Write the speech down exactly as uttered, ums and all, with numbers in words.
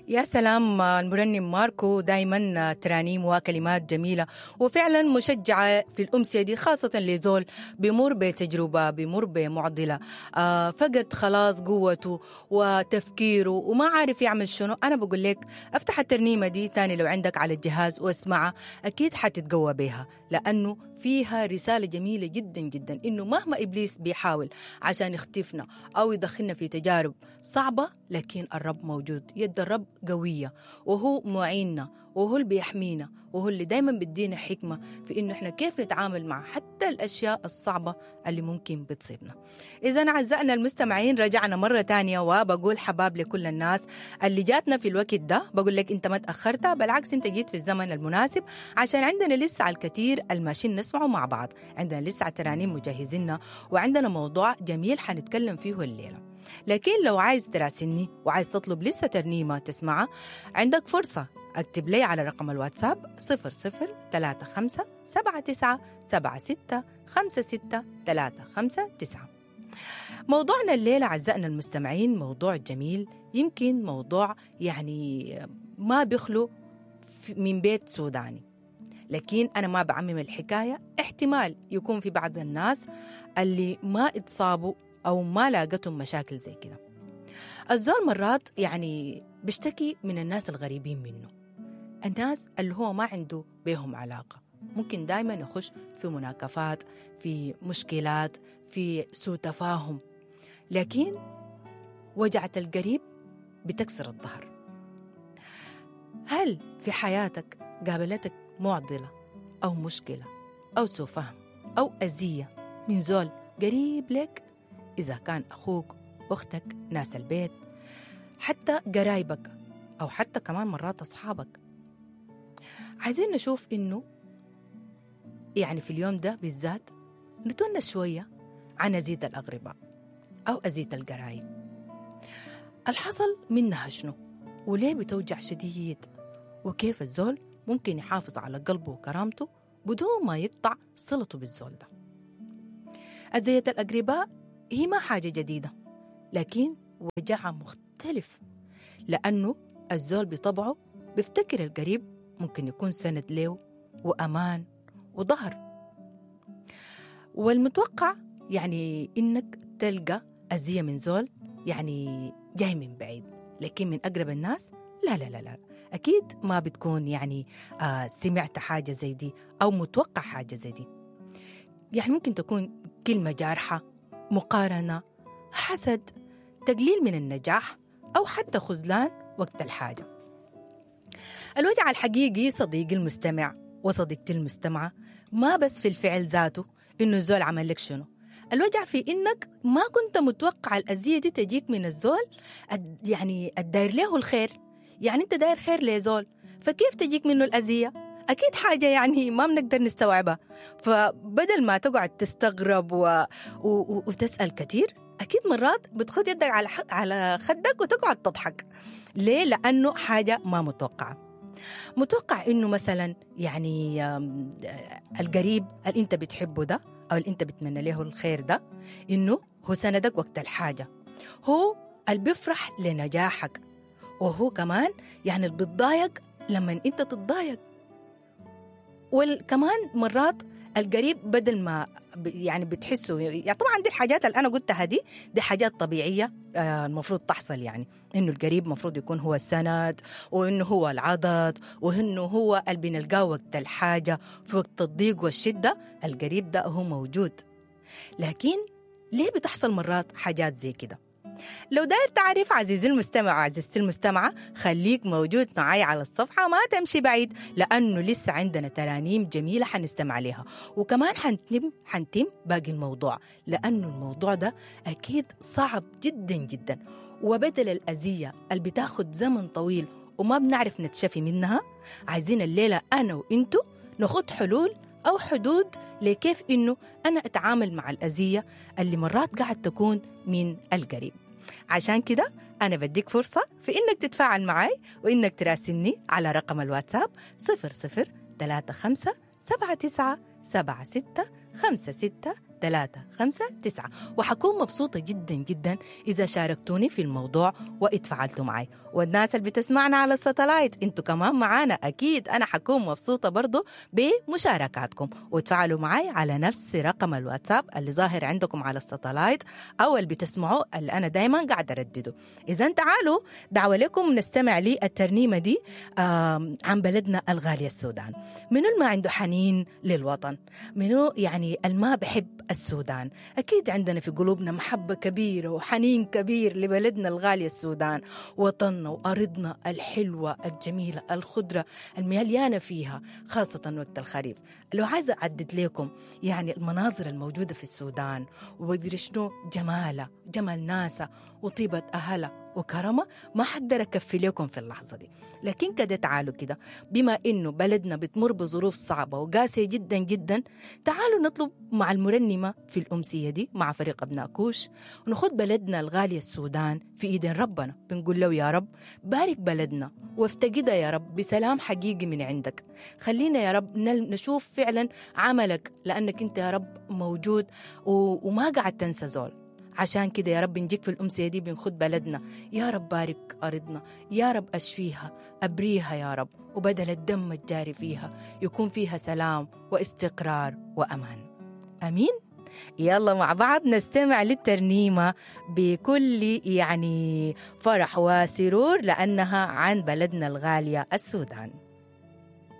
يا سلام، المرنم ماركو دايما ترانيم وكلمات جميلة وفعلا مشجعة في الأمسية دي، خاصة لزول بمر بتجربة بمر بمعضلة، آه فقد خلاص قوته وتفكيره وما عارف يعمل شنو. أنا بقول لك افتح الترنيمة دي تاني لو عندك على الجهاز واسمعها، أكيد حتتقوى بيها، لأنه فيها رسالة جميلة جدا جدا، إنه مهما إبليس بيحاول عشان يختفنا أو يدخلنا في تجارب صعبة، لكن الرب موجود، يد الرب قوية وهو معيننا وهو اللي بيحمينا وهو اللي دايما بدينا حكمة في إنه إحنا كيف نتعامل مع حتى الأشياء الصعبة اللي ممكن بتصيبنا. إذا أعزائنا المستمعين، رجعنا مرة تانية وبقول حباب لكل الناس اللي جاتنا في الوقت ده، بقول لك أنت ما تأخرت، بالعكس أنت جيت في الزمن المناسب، عشان عندنا لسه على الكثير الماشين نسمعه مع بعض، عندنا لسه ترانيم مجهزيننا، وعندنا موضوع جميل حنتكلم فيه الليلة. لكن لو عايز تراسلني وعايز تطلب لسه ترنيمة تسمعها، عندك فرصة، اكتب لي على رقم الواتساب صفر صفر ثلاثة خمسة سبعة تسعة سبعة ستة خمسة ستة ثلاثة خمسة تسعة. موضوعنا الليلة أعزائنا المستمعين موضوع جميل، يمكن موضوع يعني ما بيخلو من بيت سوداني، لكن أنا ما بعمم الحكاية، احتمال يكون في بعض الناس اللي ما اتصابوا أو ما لاقتهم مشاكل زي كده. الزول مرات يعني بيشتكي من الناس الغريبين منه، الناس اللي هو ما عنده بيهم علاقة، ممكن دايما يخش في مناكفات، في مشكلات، في سوء تفاهم، لكن وجعة القريب بتكسر الظهر. هل في حياتك قابلتك معضلة أو مشكلة أو سوء فهم أو أذية من زول قريب لك؟ إذا كان أخوك، أختك، ناس البيت، حتى قرايبك، أو حتى كمان مرات أصحابك، عايزين نشوف إنه يعني في اليوم ده بالذات نتونس شوية عن أذية الأغرباء أو أذية القرايب. الحصل منها شنو؟ وليه بتوجع شديد؟ وكيف الزول ممكن يحافظ على قلبه وكرامته بدون ما يقطع صلته بالزول ده؟ أذية الأقرباء هي ما حاجة جديدة، لكن وجعها مختلف، لأنه الزول بطبعه بيفتكر القريب ممكن يكون سند له وأمان وظهر، والمتوقع يعني إنك تلقى أذية من زول يعني جاي من بعيد، لكن من أقرب الناس لا لا لا لا أكيد ما بتكون يعني آه سمعت حاجة زي دي أو متوقع حاجة زي دي. يعني ممكن تكون كلمة جارحة، مقارنة، حسد، تقليل من النجاح، أو حتى خذلان وقت الحاجة. الوجع الحقيقي صديقي المستمع وصديقتي المستمعة ما بس في الفعل ذاته إنه الزول عمل لك شنو، الوجع في إنك ما كنت متوقع الأذية دي تجيك من الزول يعني الداير له الخير. يعني أنت داير خير لزول، فكيف تجيك منه الأذية؟ أكيد حاجة يعني ما بنقدر نستوعبها. فبدل ما تقعد تستغرب و... و... وتسأل كتير، أكيد مرات بتخد يدك على ح... على خدك وتقعد تضحك. ليه؟ لأنه حاجة ما متوقعة. متوقع إنه مثلا يعني القريب اللي أنت بتحبه ده أو اللي أنت بتمنى له الخير ده، إنه هو سندك وقت الحاجة، هو اللي بيفرح لنجاحك، وهو كمان يعني اللي بتضايق لما أنت تتضايق. وكمان مرات القريب بدل ما يعني بتحسه، يعني طبعا دي الحاجات اللي أنا قلتها دي دي حاجات طبيعية آه المفروض تحصل، يعني إنه القريب مفروض يكون هو السند، وإنه هو العضد، وإنه هو اللي بنلقاه وقت الحاجة، في وقت الضيق والشدة القريب ده هو موجود. لكن ليه بتحصل مرات حاجات زي كده؟ لو داير تعرف عزيزي المستمع وعزيزتي المستمعة، خليك موجود معي على الصفحة، ما تمشي بعيد، لأنه لسه عندنا ترانيم جميلة حنستمع عليها، وكمان حنتم حنتم باقي الموضوع، لأنه الموضوع ده أكيد صعب جدا جدا. وبدل الأذية اللي بتاخد زمن طويل وما بنعرف نتشفي منها، عايزين الليلة أنا وإنتو نخد حلول أو حدود لكيف إنه أنا أتعامل مع الأذية اللي مرات قاعد تكون من القريب. عشان كده أنا بديك فرصة في إنك تتفاعل معي وإنك تراسلني على رقم الواتساب صفر صفر ثلاثة خمسة سبعة تسعة سبعة ستة خمسة ستة ثلاثة خمسة تسعة. وحكون مبسوطة جدا جدا إذا شاركتوني في الموضوع واتفعلتوا معي. والناس اللي بتسمعنا على الساتلايت انتوا كمان معانا، أكيد أنا حكون مبسوطة برضو بمشاركاتكم، وتفعلوا معي على نفس رقم الواتساب اللي ظاهر عندكم على الساتلايت أو اللي بتسمعوا اللي أنا دايما قاعدة أردده. إذا تعالوا دعوة لكم نستمع لي الترنيمة دي عن بلدنا الغالية السودان. منو ما عنده حنين للوطن؟ منو يعني الما بحب السودان؟ أكيد عندنا في قلوبنا محبة كبيرة وحنين كبير لبلدنا الغالية السودان، وطننا وأرضنا الحلوة الجميلة الخضرة المليانة فيها، خاصة وقت الخريف. لو عايزة أعدد لكم يعني المناظر الموجودة في السودان وبدري شنو جمالها، جمال ناسها وطيبة أهلها وكرمة، ما حقدر أكفي لكم في اللحظة دي. لكن كده تعالوا كده، بما إنه بلدنا بتمر بظروف صعبة وقاسية جدا جدا، تعالوا نطلب مع المرنمة في الأمسية دي مع فريق أبناء كوش، ونخد بلدنا الغالية السودان في إيدين ربنا. بنقول له يا رب بارك بلدنا وافتقدها يا رب بسلام حقيقي من عندك. خلينا يا رب نشوف فعلا عملك، لأنك أنت يا رب موجود وما قاعد تنسى زول. عشان كده يا رب نجيك في الأمسية دي بنخد بلدنا، يا رب بارك أرضنا، يا رب أشفيها أبريها يا رب، وبدل الدم الجاري فيها يكون فيها سلام واستقرار وأمان. أمين. يلا مع بعض نستمع للترنيمة بكل يعني فرح وسرور، لأنها عن بلدنا الغالية السودان.